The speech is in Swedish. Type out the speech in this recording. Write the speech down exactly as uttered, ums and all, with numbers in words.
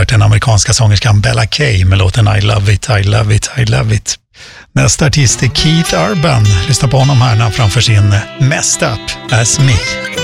den amerikanska sångerskan Bella Kay med låten I love it, I love it, I love it. Nästa artist är Keith Urban. Lyssna på honom här när han framför sin Messed Up As Me.